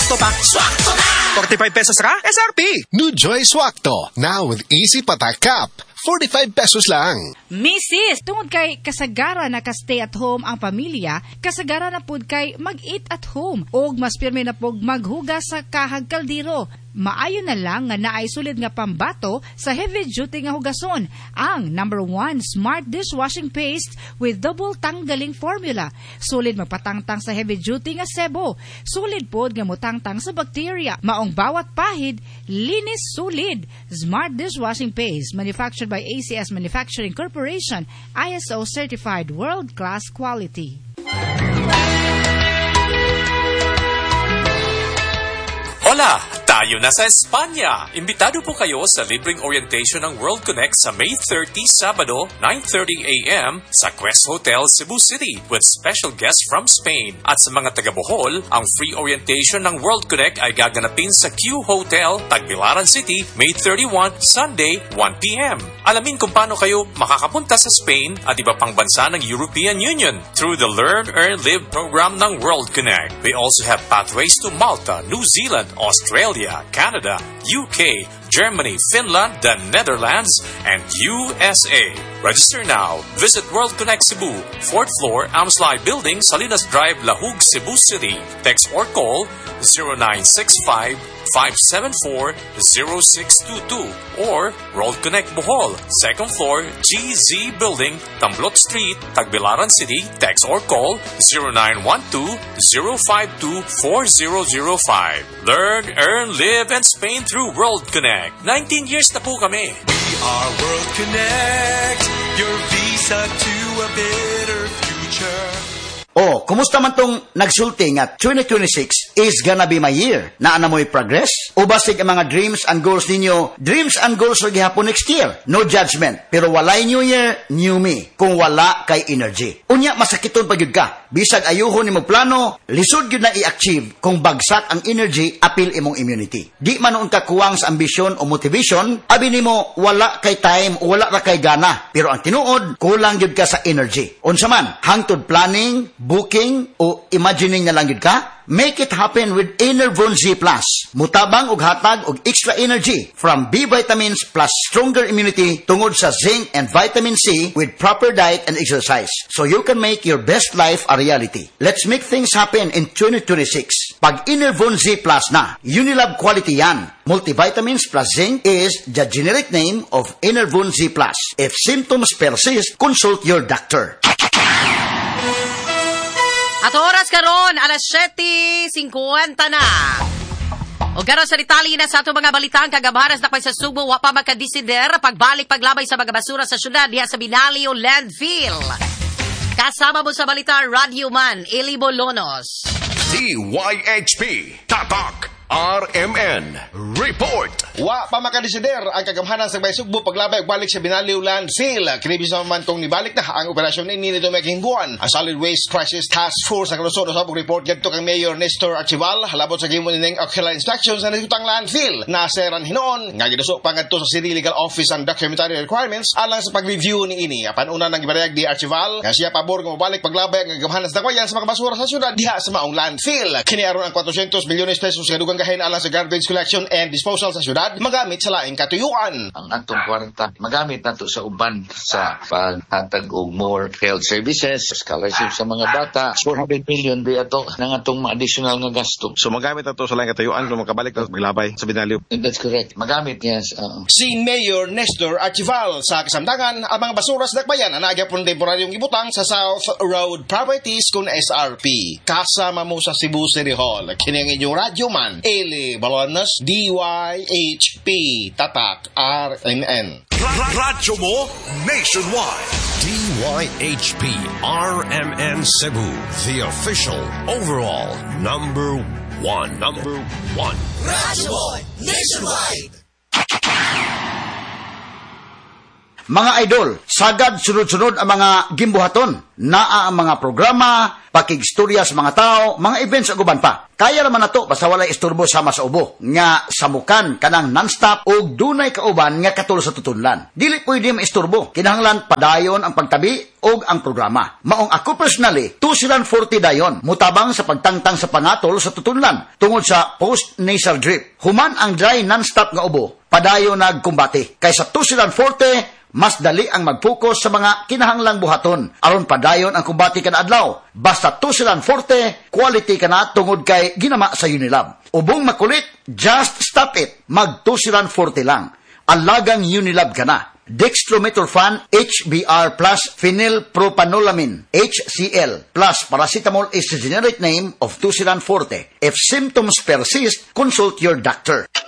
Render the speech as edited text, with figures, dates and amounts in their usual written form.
Swakto pa. Swakto na! 45 pesos ra? SRP! New Joy Swakto. Now with easy patak cap. 45 pesos lang. Mrs., tungod kay kasagaran na ka-stay at home ang pamilya, kasagaran na pud kay mag-eat at home, o mas pirmi na pug maghugas sa kahag kaldero. Maayo na lang nga naay sulid nga pambato sa heavy-duty nga hugason, ang #1 Smart Dishwashing Paste with double tanggaling formula. Sulid magpatangtang sa heavy-duty nga sebo. Sulid pod nga mutangtang sa bacteria. Maong bawat pahid, linis sulid. Smart Dishwashing Paste, manufactured by ACS Manufacturing Corporation, ISO certified world-class quality. Hola! Tayo na sa Espanya! Imbitado po kayo sa libreng orientation ng World Connect sa May 30, Sabado, 9:30 a.m. sa Quest Hotel, Cebu City with special guests from Spain. At sa mga taga-Bohol, ang free orientation ng World Connect ay gaganapin sa Q Hotel, Tagbilaran City, May 31, Sunday, 1 p.m. Alamin kung paano kayo makakapunta sa Spain at iba pang bansa ng European Union through the Learn, Earn, Live program ng World Connect. We also have pathways to Malta, New Zealand, Australia, Canada, UK, Germany, Finland, the Netherlands, and USA. Register now. Visit World Connect Cebu, 4th floor, Amslai Building, Salinas Drive, Lahug, Cebu City. Text or call 0965-574-0622 or World Connect Bohol, 2nd floor, GZ Building, Tamblot Street, Tagbilaran City. Text or call 0912-052-4005. Learn, earn, live, and Spain through World Connect. 19 years na po kami. We are World Connect, your visa to a better future. Oh, kumusta man tong nagsulti nga 2026 is gonna be my year? Naa na mo'y progress? O basig ang mga dreams and goals ninyo, dreams and goals or gihapon next year? No judgment. Pero walay new year, new me. Kung wala kay energy. Unya, masakiton pa yun ka. Bisag ayuhon ni mo plano, lisod yun na i-achieve kung bagsak ang energy, apil imong immunity. Di man noon ka kuwang sa ambisyon o motivation, abi ni mo wala kay time o wala ra kay gana. Pero ang tinuod, kulang yun ka sa energy. Unsa man, hangtod planning, booking, o imagining na lang yun ka? Make it happen with Enervon Z+. Mutabang og hatag og extra energy from B vitamins plus stronger immunity tungod sa zinc and vitamin C with proper diet and exercise. So you can make your best life a reality. Let's make things happen in 2026. Pag Enervon Z+ na, Unilab quality yan. Multivitamins plus zinc is the generic name of Enervon Z+. If symptoms persist, consult your doctor. At oras karon, alas 7:50 na. O garo sa Itali na sa ato mga balitang kagabaras na pa sa Subo, wa pa makadisider pagbalik paglabay sa mga basura sa syudad diha sa Binalio Landfill. Kasama mo sa balita, Radio Man, Eli Bolonos. DYHP, Tatak, RMN, Report. Wa pa makadesider ang kagamhanan sa Bay Sugbo paglabay balik sa Binaliw Landfill. Kinibis naman tong nibalik na ang operasyon ni nito may hingguan. Ang Solid Waste Crisis Task Force ang lusod sa report gadto kang Mayor Nestor Archival halabot sa gimon ning ocular inspections sa nitutang landfill. Naseran hinoon nga gidusok pangadto sa City Legal Office ang documentary requirements alang sa pag-review ni ini. Apan una nang gibarayag di Archival nga siya pabor nga mobalik paglabay ang kagamhanan sa dakwayan sa mga basura sa syudad diha sa maong landfill. Kini aron ang 400 milyones pesos nga dugang gahin alang sa garbage collection and disposal sa syudad magamit sa laing katuyuan. Ang atong kwarta magamit nato sa uban sa paghatag og more health services, scholarship sa mga bata. 400 million di ato nang atong additional nga gasto. So magamit nato sa laing katuyuan kung makabalik na maglabay sa Binaliw. That's correct. Magamit, yes. Si Mayor Nestor Archival sa kasamtangan ang mga basura sa dakbayan ang nagyapon temporaryong ibutang sa South Road Properties kun SRP. Kasama mo sa Cebu City Hall. Kini ang inyong Radio Man, Eli Balonas, DYHP, Tatak, RMN. Radyo mo Nationwide. DYHP RMN Cebu, the official overall number one. Radyo mo Nationwide. Mga idol, sagad sunod-sunod ang mga gimbuhaton. Naa ang mga programa, pakigstorya sa mga tao, mga events ug uban pa. Kaya naman nato basta walay isturbo sama sa ubo nga samukan kanang non-stop ug dunay kauban nga katulad sa tutunlan. Dili pwede maisturbo. Kinahanglan padayon ang pagtabi ug ang programa. Maong ako personally, 240 dayon mutabang sa pagtangtang sa pangatol sa tutunlan tungod sa post-nasal drip. Human ang dry non-stop nga ubo, padayon nagkumbati. Kaysa 240 mas dali ang mag-focus sa mga kinahanglang buhaton aron padayon ang kumbati kada adlaw. Basta 240 quality kana tungod kay ginama sa Unilab. Ubong makulit, just stop it. Mag 240 lang. Alagang Unilab kana. Dextromethorphan HBr plus phenylpropanolamine HCl plus paracetamol is the generic name of 240. If symptoms persist, consult your doctor.